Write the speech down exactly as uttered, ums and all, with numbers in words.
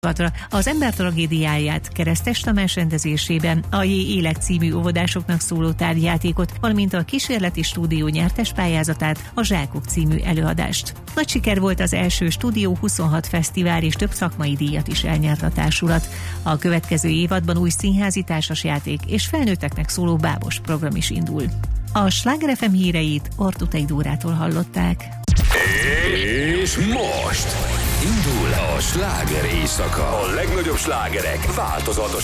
Az ember tragédiáját Keresztes Tamás rendezésében, a J. Élek című óvodásoknak szóló tárgyjátékot, valamint a Kísérleti Stúdió nyertes pályázatát, a Zsákok című előadást. Nagy siker volt az első Stúdió huszonhat fesztivál, és több szakmai díjat is elnyert a társulat. A következő évadban új színházi társasjáték és felnőtteknek szóló bábos program is indul. A Sláger ef em híreit Ortutai Dórától hallották. És most indul a sláger éjszaka. A legnagyobb slágerek változatos